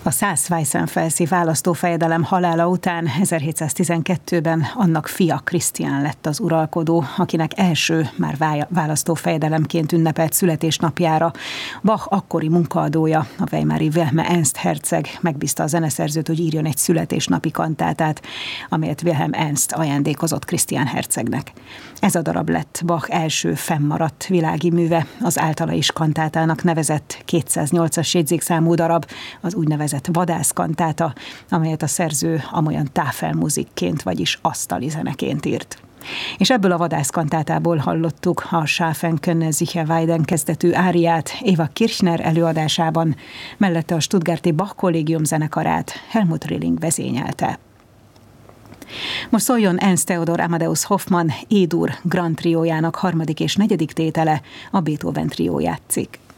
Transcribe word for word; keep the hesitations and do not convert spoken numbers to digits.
A Szász-Weissenfelszi választófejedelem halála után ezerhétszáztizenkettőben annak fia Krisztián lett az uralkodó, akinek első már választófejedelemként ünnepelt születésnapjára Bach akkori munkaadója, a weimari Wilhelm Ernst herceg megbízta a zeneszerzőt, hogy írjon egy születésnapi kantátát, amelyet Wilhelm Ernst ajándékozott Krisztián hercegnek. Ez a darab lett Bach első fennmaradt világi műve, az általa is kantátának nevezett kétszáznyolcas jegyzékszámú darab, az úgynevezett vadászkantáta, amelyet a szerző amolyan táfelmuzikként, vagyis asztali zeneként írt. És ebből a vadászkantátából hallottuk a Schaffen können sicher weiden kezdetű áriát Eva Kirchner előadásában, mellette a stuttgarti Bach Kollégium zenekarát Helmut Rilling vezényelte. Most szóljon Ernst Theodor Amadeus Hoffmann E-dur Grand triójának harmadik és negyedik tétele, a Beethoven trió játszik.